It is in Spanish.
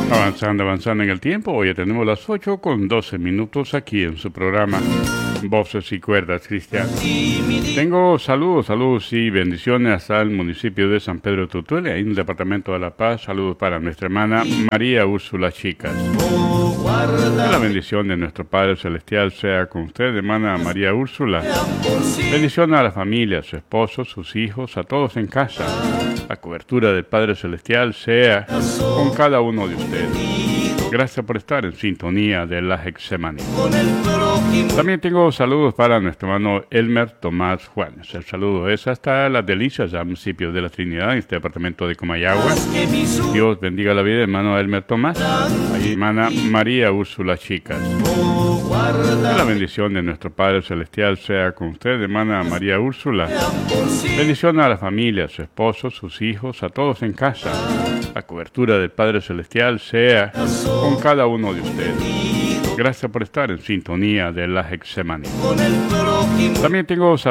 Avanzando en el tiempo, hoy ya tenemos las 8:12 aquí en su programa Voces y Cuerdas, Cristian. Tengo saludos y bendiciones hasta el municipio de San Pedro Tutule, ahí en el departamento de La Paz. Saludos para nuestra hermana María Úrsula Chicas. Que la bendición de nuestro Padre Celestial sea con usted, hermana María Úrsula. Bendición a la familia, a su esposo, sus hijos, a todos en casa. La cobertura del Padre Celestial sea con cada uno de ustedes. Gracias por estar en sintonía de la Getsemaní. También tengo saludos para nuestro hermano Elmer Tomás Juanes. El saludo es hasta Las Delicias, al municipio de La Trinidad, en este departamento de Comayagua. Dios bendiga la vida de hermano Elmer Tomás. Ahí hermana María Úrsula Chicas. Que la bendición de nuestro Padre Celestial sea con usted, hermana María Úrsula. Bendición a la familia, a su esposo, sus hijos, a todos en casa. La cobertura del Padre Celestial sea con cada uno de ustedes. Gracias por estar en sintonía de la Getsemaní. También tengo